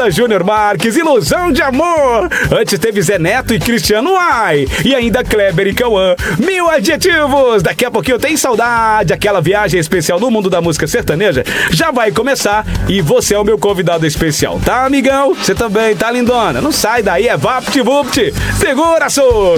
Fernanda Júnior Marques, Ilusão de Amor. Antes teve Zé Neto e Cristiano Ai. E ainda Kleber e Cauã, Mil Adjetivos. Daqui a pouquinho tem saudade. Aquela viagem especial no mundo da música sertaneja já vai começar. E você é o meu convidado especial, tá, amigão? Você também, tá, lindona? Não sai daí, é VaptVupt. Segura, sua!